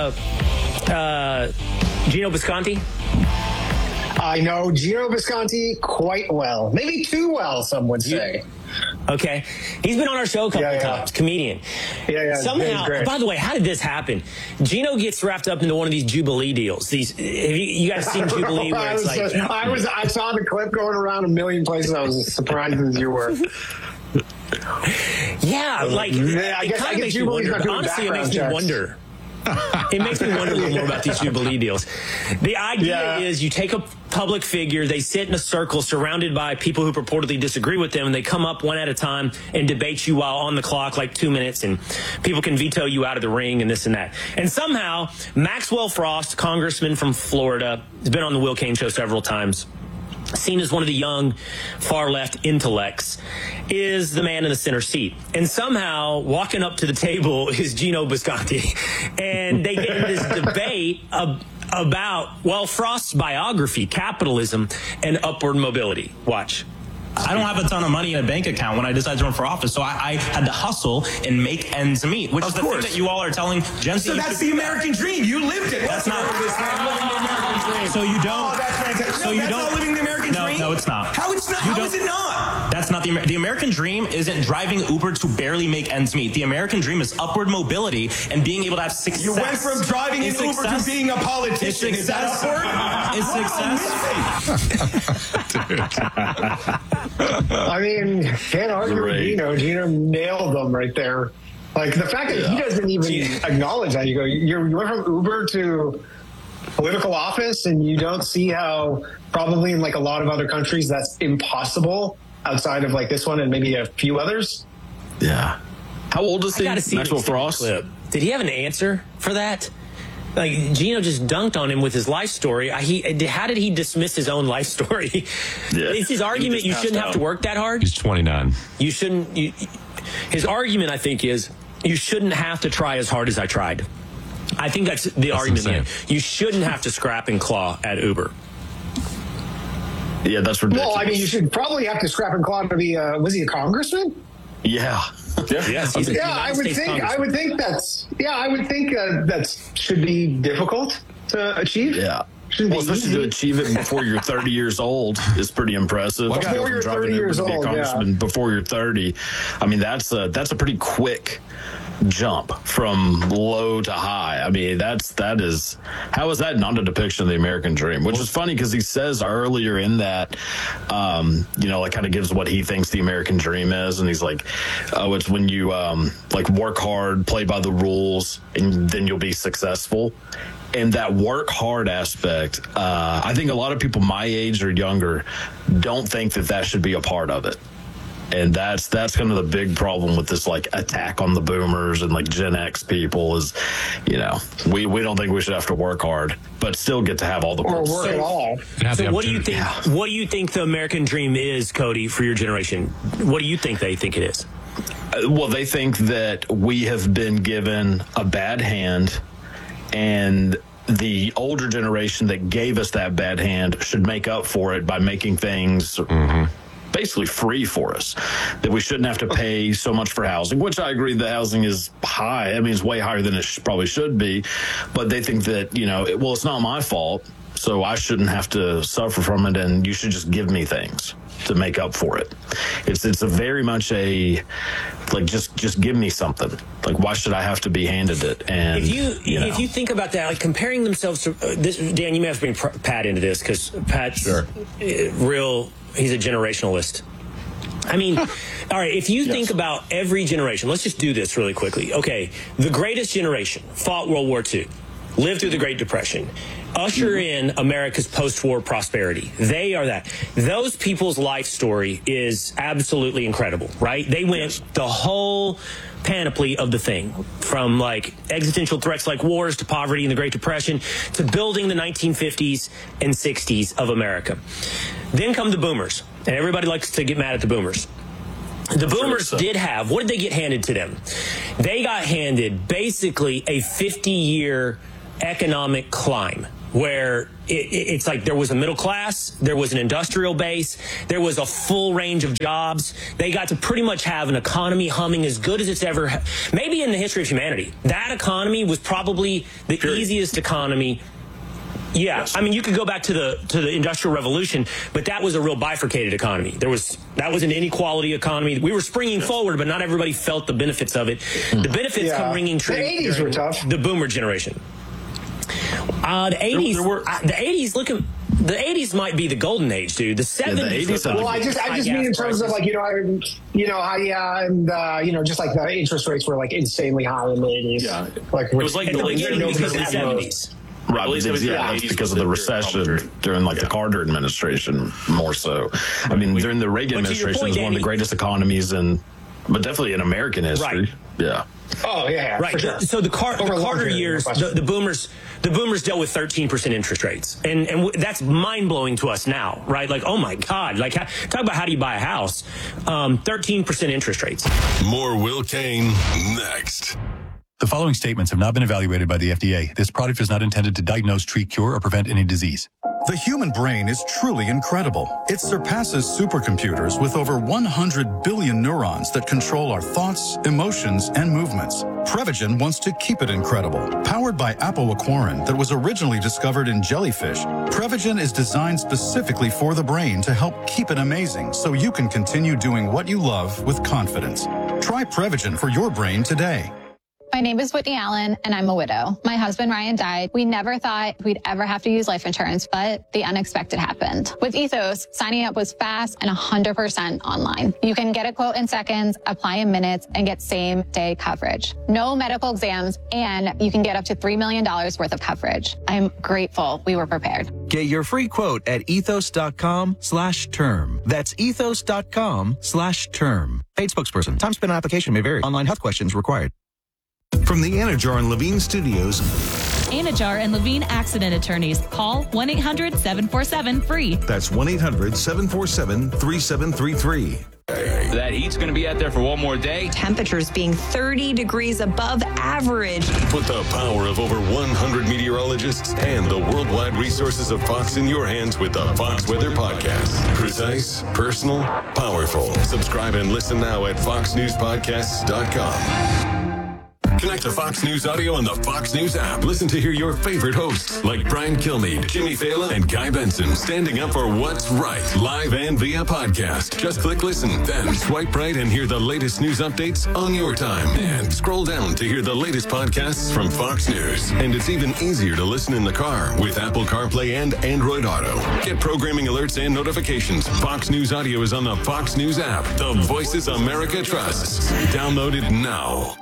Gino Bisconti? I know Gino Bisconti quite well. Maybe too well, some would say. Okay. He's been on our show a couple of times, comedian. Yeah. Somehow, by the way, how did this happen? Gino gets wrapped up into one of these Jubilee deals. Have you guys seen Jubilee where it's like... I saw the clip going around a million places. I was as surprised as you were. Yeah, like, I guess makes me wonder. Honestly, it makes me wonder. It makes me wonder a little more about these Jubilee deals. The idea is you take a public figure, they sit in a circle surrounded by people who purportedly disagree with them, and they come up one at a time and debate you while on the clock, like 2 minutes, and people can veto you out of the ring and this and that. And somehow, Maxwell Frost, congressman from Florida, has been on the Will Cain show several times, seen as one of the young far-left intellects, is the man in the center seat. And somehow, walking up to the table is Gino Bisconti. And they get in this debate about, well, Frost's biography, capitalism, and upward mobility. Watch. I don't have a ton of money in a bank account when I decided to run for office, so I had to hustle and make ends meet, which is the thing that you all are telling Gen Z. So that's the American dream. You lived it. That's not. So you don't. So you don't. Not living the American dream. No, it's not. How it's not? How is it not? That's not the American dream. Isn't driving Uber to barely make ends meet. The American dream is upward mobility and being able to have success. You went from driving an Uber to being a politician. Is that upward? It's success. I mean, can't argue with Gino. Gino nailed them right there. Like, the fact that he doesn't even acknowledge that. You went from Uber to political office, and you don't see how probably in like a lot of other countries that's impossible outside of like this one and maybe a few others. Yeah. How old is he? Maxwell Frost? Clip. Did he have an answer for that? Like, Gino just dunked on him with his life story. How did he dismiss his own life story? It's his argument you shouldn't have to work that hard. He's 29. You shouldn't. His argument, I think, is you shouldn't have to try as hard as I tried. I think that's the argument. Insane. You shouldn't have to scrap and claw at Uber. Yeah, that's ridiculous. Well, I mean, you should probably have to scrap and claw to be. Was he a congressman? Yeah. Yes, I would think that should be difficult to achieve. Yeah. Well, especially to achieve it before you're 30 years old is pretty impressive. Before you're 30 years old, before you're 30. I mean, that's a pretty quick jump from low to high. I mean, how is that not a depiction of the American dream? Which is funny because he says earlier in that, like kind of gives what he thinks the American dream is. And he's like, oh, it's when you like work hard, play by the rules, and then you'll be successful. And that work hard aspect, I think a lot of people my age or younger don't think that should be a part of it. And that's kind of the big problem with this like attack on the boomers and like Gen X people is, we don't think we should have to work hard, but still get to have all the or work at all. So what do you think? What do you think the American dream is, Cody, for your generation? What do you think they think it is? Well, they think that we have been given a bad hand, and the older generation that gave us that bad hand should make up for it by making things basically free for us, that we shouldn't have to pay so much for housing, which I agree the housing is high. I mean, it's way higher than it probably should be, but they think that, it's not my fault, so I shouldn't have to suffer from it, and you should just give me things to make up for it. It's a very much just give me something. Like, why should I have to be handed it? And if you think about that, like comparing themselves to this, Dan, you may have to bring Pat into this because Pat's he's a generationalist. I mean, all right, if you think about every generation, let's just do this really quickly. Okay, the greatest generation fought World War II, lived through the Great Depression, usher in America's post-war prosperity. They are that. Those people's life story is absolutely incredible, right? They went the whole panoply of the thing, from like existential threats like wars to poverty and the Great Depression to building the 1950s and 60s of America. Then come the boomers, and everybody likes to get mad at the boomers. The boomers did have, what did they get handed to them? They got handed basically a 50-year economic climb. where it's like there was a middle class, there was an industrial base, there was a full range of jobs. They got to pretty much have an economy humming as good as it's ever, maybe in the history of humanity. That economy was probably the easiest economy. Yeah, yes. I mean, you could go back to the Industrial Revolution, but that was a real bifurcated economy. That was an inequality economy. We were springing forward, but not everybody felt the benefits of it. The benefits come ringing true. The 80s were tough. The boomer generation. The 80s. The 80s might be the golden age, dude. The 70s. Well, I just mean in terms of like just like the interest rates were like insanely high in the 80s. Yeah, like it was like the beginning of the 70s. Right, that's because of the recession during like the Carter administration, more so. I mean, during the Reagan administration, it was one of the greatest economies but definitely in American history. Right. Yeah. Oh yeah, right. Sure. So the Carter years, the boomers dealt with 13% interest rates, and that's mind blowing to us now, right? Like, oh my God, like talk about how do you buy a house? 13% interest rates. More Will Cain next. The following statements have not been evaluated by the FDA. This product is not intended to diagnose, treat, cure, or prevent any disease. The human brain is truly incredible. It surpasses supercomputers with over 100 billion neurons that control our thoughts, emotions, and movements. Prevagen wants to keep it incredible. Powered by apoaquarin that was originally discovered in jellyfish, Prevagen is designed specifically for the brain to help keep it amazing so you can continue doing what you love with confidence. Try Prevagen for your brain today. My name is Whitney Allen, and I'm a widow. My husband, Ryan, died. We never thought we'd ever have to use life insurance, but the unexpected happened. With Ethos, signing up was fast and 100% online. You can get a quote in seconds, apply in minutes, and get same-day coverage. No medical exams, and you can get up to $3 million worth of coverage. I'm grateful we were prepared. Get your free quote at ethos.com/term. That's ethos.com/term. Paid spokesperson. Time spent on application may vary. Online health questions required. From the Anajar and Levine Studios. Anajar and Levine Accident Attorneys. Call 1-800-747-FREE. That's 1-800-747-3733. That heat's going to be out there for one more day. Temperatures being 30 degrees above average. Put the power of over 100 meteorologists and the worldwide resources of Fox in your hands with the Fox Weather Podcast. Precise, personal, powerful. Subscribe and listen now at foxnewspodcasts.com. Connect to Fox News Audio on the Fox News app. Listen to hear your favorite hosts like Brian Kilmeade, Jimmy Fallon, and Guy Benson standing up for what's right, live and via podcast. Just click listen, then swipe right and hear the latest news updates on your time. And scroll down to hear the latest podcasts from Fox News. And it's even easier to listen in the car with Apple CarPlay and Android Auto. Get programming alerts and notifications. Fox News Audio is on the Fox News app. The voices America trusts. Download it now.